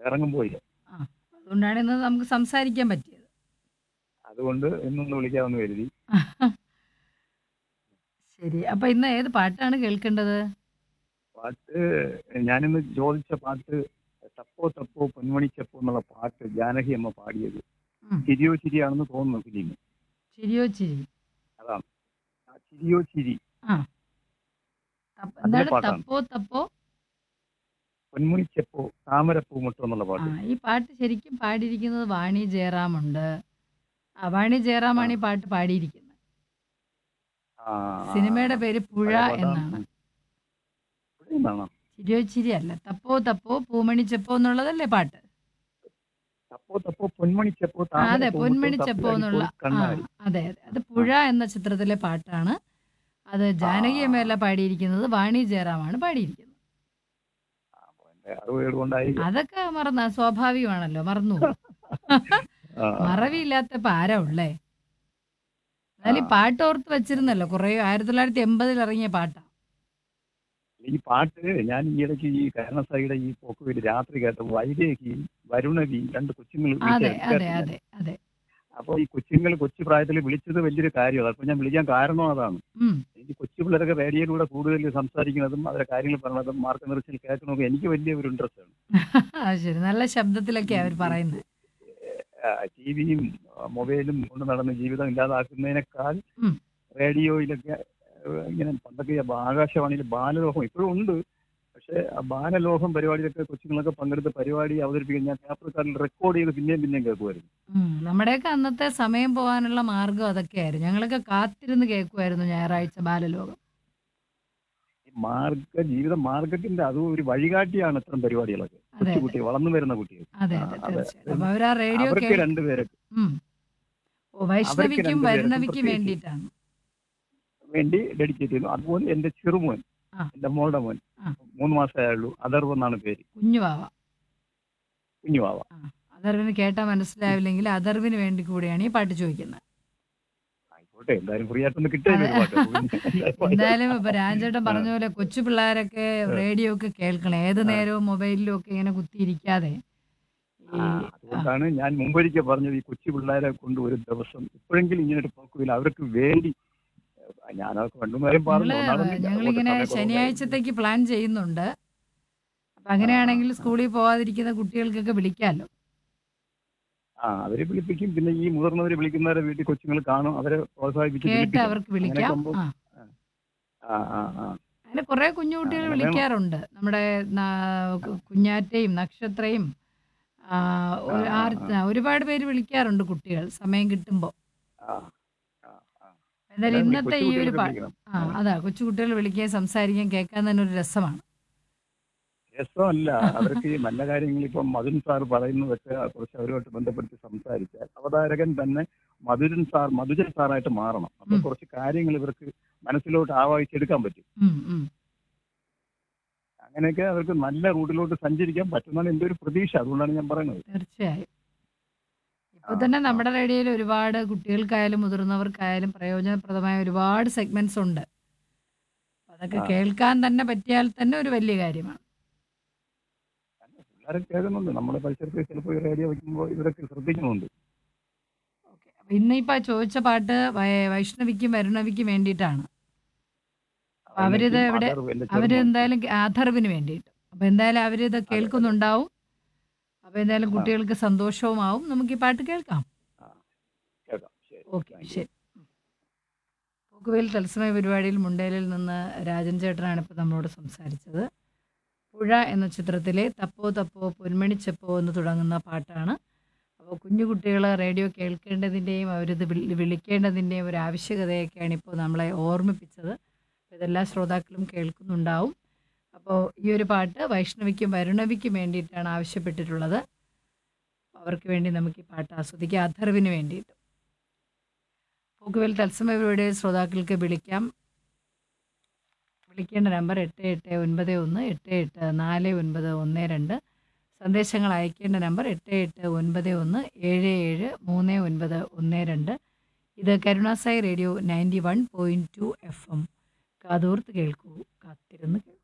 ഇറങ്ങുമ്പോയില്ല. ആ. അതുകൊണ്ടാണ് ഇന്ന് നമുക്ക് സംസാരിക്കാൻ പറ്റിയത്. അതുകൊണ്ട് ഇന്നൊന്ന് വിളിക്കാമെന്ന് കരുതി. ശരി. അപ്പൊ ഇന്ന് ഏത് പാട്ടാണ് കേൾക്കേണ്ടത്? പാട്ട് ഞാനിന്ന് ചോദിച്ച പാട്ട് തപ്പോ തപ്പോ പൊന്മണിച്ചപ്പോ എന്നുള്ള പാട്ട് ജാനകി അമ്മ പാടിയത്. ഉം. ചിരിയോ ചിരിയാണെന്ന് തോന്നുന്നു ഫിലിം. ചിരിയോ ചിരി. അതാണ്. ആ ചിരിയോ ചിരി ആ. അതിലെ എന്താണ് പാട്ടാണ്. തപ്പോ തപ്പോ? പൊന്മണിച്ചപ്പോ താമരപ്പൂ മുട്ടോ എന്നുള്ള ആ, പാട്ട്. ഈ പാട്ട് ശരിക്കും പാടിയിരിക്കുന്നത് വാണി ജയറാമുണ്ട്. വാണി ആ ജയറാമാണ് ഈ പാട്ട് പാടിയിരിക്കുന്നത്. ആ ആ സിനിമയുടെ ആ. പേര് പുഴ പഴയ പാട്ടാണ്. എന്നാണ്. എന്നാണോ? ചിരിയോ ചിരി അല്ല. തപ്പോ തപ്പോ പൂമണിച്ചപ്പോ എന്നുള്ളതല്ലേ പാട്ട്? തപ്പോ തപ്പോ പൊന്മണിച്ചപ്പോ അതെ, താമരപ്പൂ മുട്ടോ പൊന്മണിച്ചപ്പോ എന്നുള്ള. തപ്പിയാടിപ്പോയി ആ, കണ്ണാടി. അതെ അതെ, ആ അത് ആ പുഴ എന്ന ചിത്രത്തിലെ പാട്ടാണ്. അത് ആ ജാനകിയമ്മയല്ല പാടിയിരിക്കുന്നത്, വാണി ജയറാമാണ് പാടിയിരിക്കുന്നത്. എന്റെ അറിവുകൾ കൊണ്ടായിരിക്കും. അതൊക്കെ സ്വാഭാവികമാണല്ലോ, മറന്നുപോകും. ആ ആ മറവിയില്ലാത്തപ്പോ ആരാ ഉള്ളേ? ആ എന്നാലും ഈ പാട്ട് ഓർത്ത് വെച്ചിരുന്നല്ലോ, കുറേ 1980 ഇറങ്ങിയ പാട്ടാ. ഈ പാട്ട് ഞാൻ ഈ ഇടയ്ക്ക് ഈ കരുണസായിയുടെ ഈ പോക്ക് വേണ്ടി രാത്രി കേട്ട വൈദേഹിയും വരുണവിയും രണ്ട് കൊച്ചുങ്ങൾ അതെ വിളിച്ചായിരുന്നു അതെ കേട്ടില്ല. അതെ അതെ. അപ്പോൾ ഈ കൊച്ചുങ്ങൾ കൊച്ചു പ്രായത്തിൽ വിളിച്ചത് വലിയൊരു കാര്യമാണ്. അപ്പോൾ ഞാൻ വിളിക്കാൻ കാരണം അതാണ്. ഉം. എനിക്ക് കൊച്ചു പിള്ളേരൊക്കെ റേഡിയോയിലൂടെ കൂടുതൽ സംസാരിക്കുന്നതും അവരെ കാര്യങ്ങൾ പറഞ്ഞതും മാർക്ക് നിറച്ചിൽ കേൾക്കണമൊക്കെ എനിക്ക് വലിയ ഒരു ഇൻട്രസ്റ്റ് ആണ്. അത് ശരി, നല്ല ശബ്ദത്തിലൊക്കെ ഈ അവർ പറയുന്നത്. ടി വിയും മൊബൈലും കൊണ്ട് നടന്ന് ജീവിതം ഇല്ലാതാക്കുന്നതിനേക്കാൾ ഉം. റേഡിയോയിലൊക്കെ ഇങ്ങനെ പണ്ടൊക്കെ ആകാശവാണിയിൽ ബാലലോകം ഇപ്പോഴും ഉണ്ട്. പക്ഷേ ആ ബാലലോകം പരിപാടിയിലൊക്കെ കൊച്ചുങ്ങളൊക്കെ പങ്കെടുത്ത് പരിപാടി അവതരിപ്പിക്കുന്ന ഞാൻ പേപ്പർ കാർഡിൽ റെക്കോർഡ് ചെയ്ത് പിന്നെയും പിന്നെയും കേൾക്കുമായിരുന്നു. നമ്മുടെയൊക്കെ അന്നത്തെ സമയം പോകാനുള്ള മാർഗം അതൊക്കെയായിരുന്നു. ഞങ്ങളൊക്കെ കാത്തിരുന്ന് കേൾക്കുമായിരുന്നു ഞായറാഴ്ച ബാലലോകം. ഈ ജീവിത മാർഗത്തിന്റെ അതും ഒരു വഴികാട്ടിയാണ് ഇത്തരം പരിപാടികളൊക്കെ. അതെ അതെ കൊച്ചുകുട്ടി വളർന്നു വരുന്ന കുട്ടികൾ. അതെ ആ, അതെ, അതെ. തീർച്ചയായിട്ടും. അപ്പൊ അവർ ആ റേഡിയോ അവർക്ക് രണ്ടുപേർക്ക് ഉം. ഓ, അവർക്ക് വൈഷ്ണവിക്കും രണ്ടുപേർക്കും വരുണവിക്കും പ്രത്യേകിച്ച് വേണ്ടിയിട്ടാണ്. വേണ്ടി ഡെഡിക്കേറ്റ് ചെയ്യുന്നു. അതുപോലെ എന്റെ ചെറുമോൻ, ആ എന്റെ മോളുടെ മോൻ, ആ. 3 മാസമായുള്ളൂ, അഥർവ് എന്നാണ് പേര്. കുഞ്ഞുവാവ. കുഞ്ഞുവാവ. ആ. അതർവിന് കേട്ടാൽ മനസ്സിലാവില്ലെങ്കിൽ അതർവിന് വേണ്ടി കൂടിയാണ് ഈ പാട്ട് ചോദിക്കുന്നത്. ആയിക്കോട്ടെ, എന്തായാലും ഫ്രീ ആയിട്ടൊന്ന് കിട്ടിയല്ലോ അതെ. ഒരു പാട്ട്. അപ്പൊ പിന്നെ എന്തായാലും ഇപ്പൊ രാജേട്ടൻ ആ, പറഞ്ഞ പോലെ കൊച്ചു പിള്ളേരൊക്കെ ആ, റേഡിയോ ഒക്കെ കേൾക്കണം, ഏത് ആ. നേരവും മൊബൈലിലും ഒക്കെ ഇങ്ങനെ കുത്തിയിരിക്കാതെ. ആ, ഈ ആ, അതുകൊണ്ടാണ് ഞാൻ മുമ്പൊരിക്കൽ പറഞ്ഞത് ഈ കൊച്ചു പിള്ളേരെ കൊണ്ട് ഒരു ദിവസം ഇപ്പോഴെങ്കിലും ഇങ്ങനെ ഒരു പോക്കുമില്ല അവർക്ക് വേണ്ടി. ഞാനതൊക്കെ രണ്ടു നേരം പറഞ്ഞു, ഞങ്ങള് നടന്നില്ല, അതുകൊണ്ട് ഞങ്ങളിങ്ങനെ സമയക്കുറവുണ്ടായിരുന്നു. ശനിയാഴ്ചത്തേക്ക് പ്ലാൻ ചെയ്യുന്നുണ്ട്. അപ്പൊ ആ ആ അങ്ങനെയാണെങ്കിൽ ആ സ്കൂളിൽ പോവാതിരിക്കുന്ന കുട്ടികൾക്കൊക്കെ വിളിക്കാമല്ലോ. ആ അവരെ വിളിപ്പിക്കും. പിന്നെ ഈ മുതിർന്നവരെ വിളിക്കുന്നവരെ വീട്ടിൽ കൊച്ചുങ്ങൾ കാണും, അവരെ പ്രോത്സാഹിപ്പിച്ച് കേട്ട് വിളിപ്പിക്കണം. അവർക്ക് അങ്ങനെയൊക്കെ വിളിക്കാം. ആകുമ്പോൾ ആ, ആ ആ ആ അങ്ങനെ കുറെ കുഞ്ഞു ആ, കുട്ടികൾ അങ്ങനെ വേണം. വിളിക്കാറുണ്ട്. നമ്മുടെ കുഞ്ഞാറ്റയും നക്ഷത്രയും, ആ, ആ ആ ആ ഒരുപാട് പേര് വിളിക്കാറുണ്ട് കുട്ടികൾ സമയം കിട്ടുമ്പോൾ. ആ ആ ആ എന്തായാലും എല്ലാവരും ഇന്നത്തെ കൊച്ചു ഈ ഒരു കുട്ടികളൊക്കെ വിളിക്കണം. ഏ? അതാ, കൊച്ചു കുട്ടികൾ വിളിക്കുകയും സംസാരിക്കുകയും കേൾക്കാൻ തന്നെ ഒരു രസമാണ്. രസമല്ല, അവർക്ക് ഈ നല്ല കാര്യങ്ങൾ ഇപ്പം മധുൻ സാർ പറയുന്നതൊക്കെ കുറച്ച് അവരുമായിട്ട് ബന്ധപ്പെടുത്തി സംസാരിച്ചാൽ അവതാരകൻ തന്നെ മധുജൻ സാറായിട്ട് മാറണം. അപ്പൊ ഉം, കുറച്ച് കാര്യങ്ങൾ ഇവർക്ക് മനസ്സിലോട്ട് ആവാഹിച്ചെടുക്കാൻ പറ്റും. ഉം, ഉം. അങ്ങനെയൊക്കെ അവർക്ക് നല്ല റൂട്ടിലോട്ട് സഞ്ചരിക്കാൻ പറ്റുന്നതാണ് എൻ്റെ ഒരു പ്രതീക്ഷ. അതുകൊണ്ടാണ് ഞാൻ പറയുന്നത്. തീർച്ചയായും. ആ ഇപ്പോൾ തന്നെ ആ നമ്മുടെ റേഡിയോയിൽ ഒരുപാട് കുട്ടികൾക്കായാലും മുതിർന്നവർക്കായാലും പ്രയോജനപ്രദമായ ഒരുപാട് സെഗ്മെന്റ്സ് ഉണ്ട്. അതൊക്കെ ആ കേൾക്കാൻ തന്നെ പറ്റിയാൽ തന്നെ ഒരു വലിയ കാര്യമാണ്. പിള്ളേരെ കേൾക്കുന്നുണ്ട്. നമ്മുടെ പരിസരത്ത് ചിലപ്പോൾ ഈ റേഡിയോ വയ്ക്കുമ്പോൾ ഇവരൊക്കെ ശ്രദ്ധിക്കുന്നുണ്ട്. ഓക്കെ. അപ്പൊ ഇന്നിപ്പോൾ ചോദിച്ച പാട്ട് വൈഷ്ണവിക്കും വരുണവിക്കും വേണ്ടിയിട്ടാണ്. അപ്പൊ അവരിത് അരുണയ്ക്കും ഇവിടെ ആധാറും എൻ്റെ ചെറുമോനും. അവരെന്തായാലും അഥർവിന് വേണ്ടിയിട്ട്. അപ്പൊ എന്തായാലും അവരിത് അതെ അതെ. കേൾക്കുന്നുണ്ടാവും. അപ്പൊ എന്തായാലും ആ കുട്ടികൾക്ക് സന്തോഷവുമാവും. നമുക്ക് ഈ പാട്ട് കേൾക്കാം. ആ കേൾക്കാം. ശരി. Okay, thank you. ശരി. പോക്കുവെയിൽ തത്സമയ പരിപാടിയിൽ മുണ്ടേലിൽ നിന്ന് രാജൻ ചേട്ടനാണ് ഇപ്പോൾ നമ്മളോട് സംസാരിച്ചത്. പുഴ എന്ന ചിത്രത്തിലെ തപ്പോ തപ്പോ പൊന്മണിച്ചപ്പോ എന്ന് തുടങ്ങുന്ന പാട്ടാണ്. അപ്പോൾ കുഞ്ഞു കുട്ടികൾ റേഡിയോ കേൾക്കേണ്ടതിൻ്റെയും അവരിത് വിളിക്കേണ്ടതിൻ്റെയും ഒരു ആവശ്യകതയൊക്കെയാണ് ഇപ്പോൾ നമ്മളെ ഓർമ്മിപ്പിച്ചത്. ഇതെല്ലാ ശ്രോതാക്കളും കേൾക്കുന്നുണ്ടാവും. അപ്പോൾ ഈ ഒരു പാട്ട് വൈഷ്ണവിക്കും വരുണവിക്കും വേണ്ടിയിട്ടാണ് ആവശ്യപ്പെട്ടിട്ടുള്ളത്. അവർക്ക് വേണ്ടി നമുക്ക് ഈ പാട്ട് ആസ്വദിക്കാം, അഥർവിന് വേണ്ടിയിട്ട്. പോക്കുവെയിൽ തത്സമയ പരിപാടിയിൽ ശ്രോതാക്കൾക്ക് വിളിക്കാം. വിളിക്കേണ്ട നമ്പർ 8891884912. സന്ദേശങ്ങൾ അയക്കേണ്ട നമ്പർ 8891773912. ഇത് കരുണാസായി റേഡിയോ 91.2 FM. കാതോർത്ത് കേൾക്കൂ, കാത്തിരുന്ന് കേൾക്കൂ.